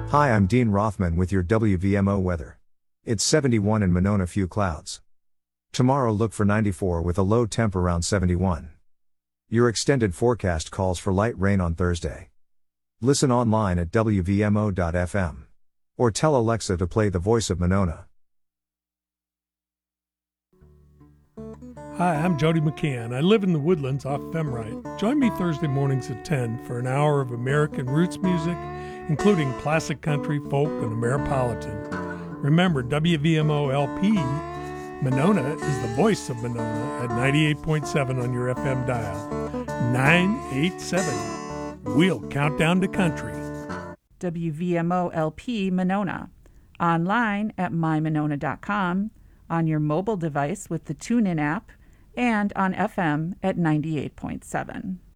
Hi, I'm Dean Rothman with your WVMO weather. It's 71 in Monona, few clouds. Tomorrow look for 94 with a low temp around 71. Your extended forecast calls for light rain on Thursday. Listen online at WVMO.fm. Or tell Alexa to play The Voice of Monona. Hi, I'm Jody McCann. I live in the Woodlands off Femrite. Join me Thursday mornings at 10 for an hour of American roots music, including classic country, folk, and Ameripolitan. Remember, WVMO LP Monona is the voice of Monona at 98.7 on your FM dial. 987. We'll count down to country. WVMO LP Monona. Online at mymonona.com, on your mobile device with the TuneIn app, and on FM at 98.7.